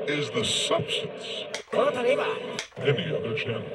is the substance. Any other channel.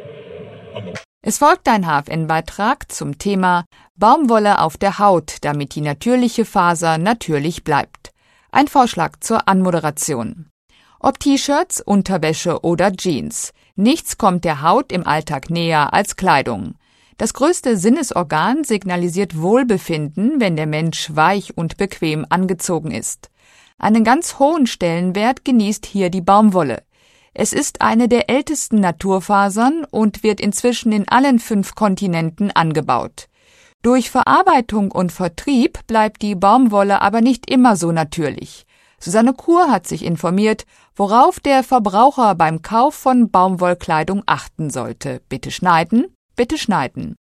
Es folgt ein HFN-Beitrag zum Thema Baumwolle auf der Haut, damit die natürliche Faser natürlich bleibt. Ein Vorschlag zur Anmoderation. Ob T-Shirts, Unterwäsche oder Jeans, nichts kommt der Haut im Alltag näher als Kleidung. Das größte Sinnesorgan signalisiert Wohlbefinden, wenn der Mensch weich und bequem angezogen ist. Einen ganz hohen Stellenwert genießt hier die Baumwolle. Es ist eine der ältesten Naturfasern und wird inzwischen in allen 5 Kontinenten angebaut. Durch Verarbeitung und Vertrieb bleibt die Baumwolle aber nicht immer so natürlich. Susanne Kur hat sich informiert, worauf der Verbraucher beim Kauf von Baumwollkleidung achten sollte. Bitte schneiden, bitte schneiden.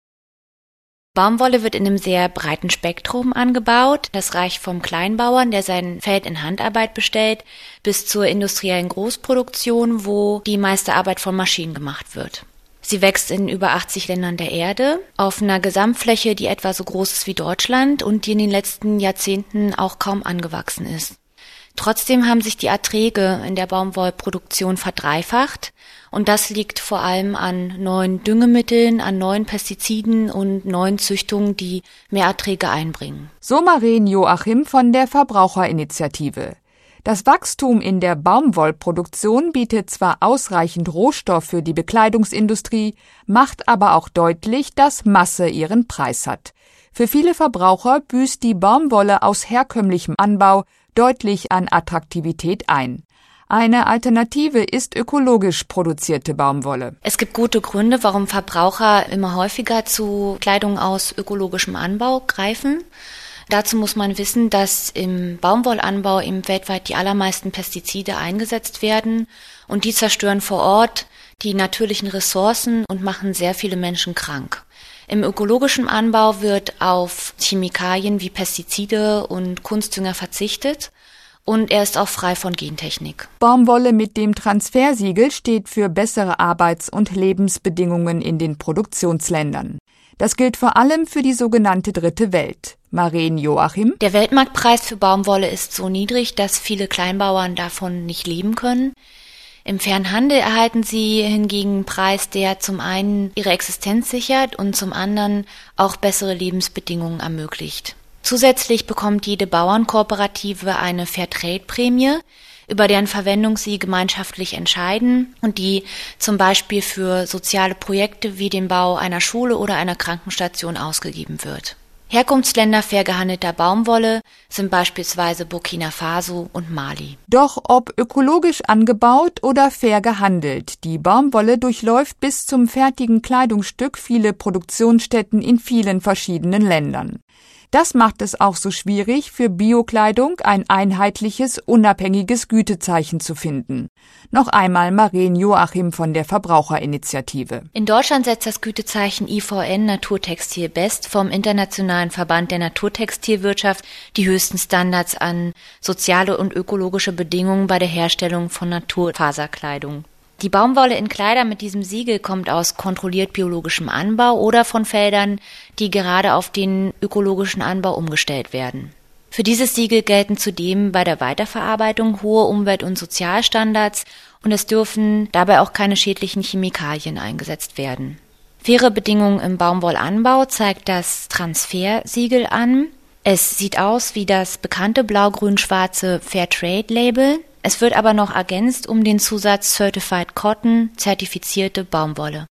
Baumwolle wird in einem sehr breiten Spektrum angebaut. Das reicht vom Kleinbauern, der sein Feld in Handarbeit bestellt, bis zur industriellen Großproduktion, wo die meiste Arbeit von Maschinen gemacht wird. Sie wächst in über 80 Ländern der Erde, auf einer Gesamtfläche, die etwa so groß ist wie Deutschland und die in den letzten Jahrzehnten auch kaum angewachsen ist. Trotzdem haben sich die Erträge in der Baumwollproduktion verdreifacht und das liegt vor allem an neuen Düngemitteln, an neuen Pestiziden und neuen Züchtungen, die mehr Erträge einbringen. So Maren Joachim von der Verbraucherinitiative. Das Wachstum in der Baumwollproduktion bietet zwar ausreichend Rohstoff für die Bekleidungsindustrie, macht aber auch deutlich, dass Masse ihren Preis hat. Für viele Verbraucher büßt die Baumwolle aus herkömmlichem Anbau deutlich an Attraktivität ein. Eine Alternative ist ökologisch produzierte Baumwolle. Es gibt gute Gründe, warum Verbraucher immer häufiger zu Kleidung aus ökologischem Anbau greifen. Dazu muss man wissen, dass im Baumwollanbau eben weltweit die allermeisten Pestizide eingesetzt werden und die zerstören vor Ort die natürlichen Ressourcen und machen sehr viele Menschen krank. Im ökologischen Anbau wird auf Chemikalien wie Pestizide und Kunstdünger verzichtet und er ist auch frei von Gentechnik. Baumwolle mit dem Transfersiegel steht für bessere Arbeits- und Lebensbedingungen in den Produktionsländern. Das gilt vor allem für die sogenannte Dritte Welt. Maren Joachim. Der Weltmarktpreis für Baumwolle ist so niedrig, dass viele Kleinbauern davon nicht leben können. Im Fernhandel erhalten sie hingegen einen Preis, der zum einen ihre Existenz sichert und zum anderen auch bessere Lebensbedingungen ermöglicht. Zusätzlich bekommt jede Bauernkooperative eine Fairtrade-Prämie, über deren Verwendung sie gemeinschaftlich entscheiden und die zum Beispiel für soziale Projekte wie den Bau einer Schule oder einer Krankenstation ausgegeben wird. Herkunftsländer fair gehandelter Baumwolle sind beispielsweise Burkina Faso und Mali. Doch ob ökologisch angebaut oder fair gehandelt, die Baumwolle durchläuft bis zum fertigen Kleidungsstück viele Produktionsstätten in vielen verschiedenen Ländern. Das macht es auch so schwierig, für Biokleidung ein einheitliches, unabhängiges Gütezeichen zu finden. Noch einmal Maren Joachim von der Verbraucherinitiative. In Deutschland setzt das Gütezeichen IVN Naturtextil Best vom Internationalen Verband der Naturtextilwirtschaft die höchsten Standards an soziale und ökologische Bedingungen bei der Herstellung von Naturfaserkleidung. Die Baumwolle in Kleider mit diesem Siegel kommt aus kontrolliert biologischem Anbau oder von Feldern, die gerade auf den ökologischen Anbau umgestellt werden. Für dieses Siegel gelten zudem bei der Weiterverarbeitung hohe Umwelt- und Sozialstandards und es dürfen dabei auch keine schädlichen Chemikalien eingesetzt werden. Faire Bedingungen im Baumwollanbau zeigt das Transfersiegel an. Es sieht aus wie das bekannte blau-grün-schwarze Fairtrade-Label. Es wird aber noch ergänzt um den Zusatz Certified Cotton, zertifizierte Baumwolle.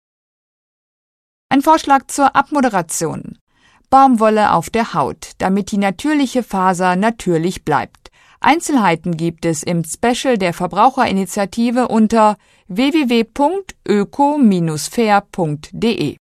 Ein Vorschlag zur Abmoderation. Baumwolle auf der Haut, damit die natürliche Faser natürlich bleibt. Einzelheiten gibt es im Special der Verbraucherinitiative unter www.öko-fair.de.